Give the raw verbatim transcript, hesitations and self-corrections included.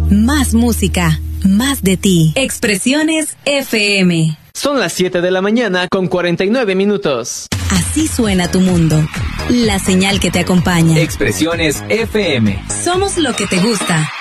Más música, más de ti. Expresiones F M. Son las siete de la mañana con cuarenta y nueve minutos. Así suena tu mundo. La señal que te acompaña. Expresiones F M. Somos lo que te gusta.